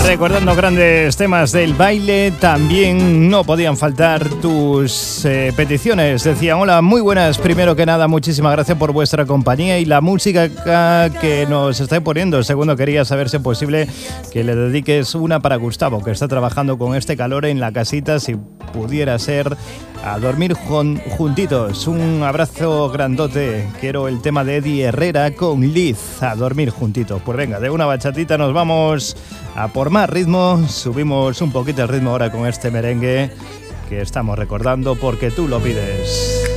recordando grandes temas del baile. También no podían faltar tus peticiones. Decían: hola, muy buenas. Primero que nada, muchísimas gracias por vuestra compañía y la música que nos estáis poniendo. Segundo, quería saber si es posible que le dediques una para Gustavo, que está trabajando con este calor en la casita, si pudiera ser a dormir juntitos. Un abrazo grandote. Quiero el tema de Eddie Herrera con Liz, a dormir juntitos. Pues venga, de una bachatita nos vamos a por más ritmo. Subimos un poquito el ritmo ahora con este merengue que estamos recordando porque tú lo pides.